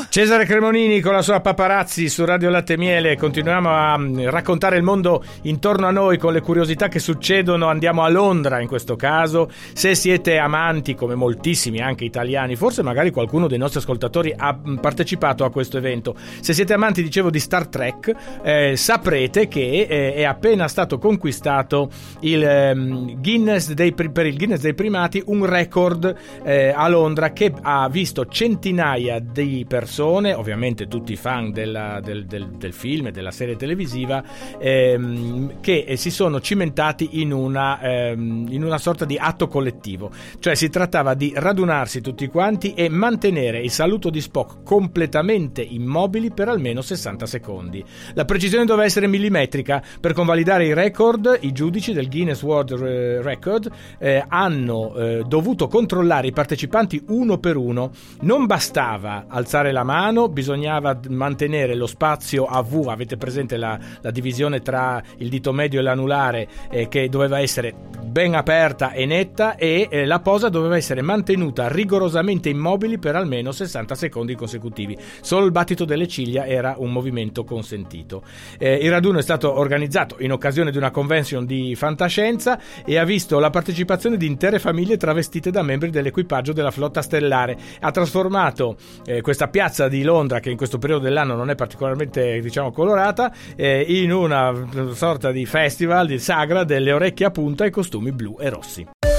Cesare Cremonini con la sua Paparazzi su Radio Latte e Miele. Continuiamo a raccontare il mondo intorno a noi con le curiosità che succedono. Andiamo a Londra in questo caso. Se siete amanti, come moltissimi anche italiani, forse magari qualcuno dei nostri ascoltatori ha partecipato a questo evento. Se siete amanti, dicevo, di Star Trek, saprete che è appena stato conquistato il per il Guinness dei primati un record a Londra che ha visto centinaia di persone, ovviamente tutti fan del film e della serie televisiva, che si sono cimentati in una sorta di atto collettivo. Cioè si trattava di radunarsi tutti quanti e mantenere il saluto di Spock completamente immobili per almeno 60 secondi. La precisione doveva essere millimetrica. Per convalidare i record, i giudici del Guinness World Record hanno dovuto controllare i partecipanti uno per uno. Non bastava alzare la mano, bisognava mantenere lo spazio a V. Avete presente la divisione tra il dito medio e l'anulare, che doveva essere ben aperta e netta, e la posa doveva essere mantenuta rigorosamente immobili per almeno 60 secondi consecutivi. Solo il battito delle ciglia era un movimento consentito. Il raduno è stato organizzato in occasione di una convention di fantascienza e ha visto la partecipazione di intere famiglie travestite da membri dell'equipaggio della flotta stellare. Ha trasformato questa piazza di Londra, che in questo periodo dell'anno non è particolarmente, diciamo, colorata, in una sorta di festival, di sagra delle orecchie a punta e costumi blu e rossi.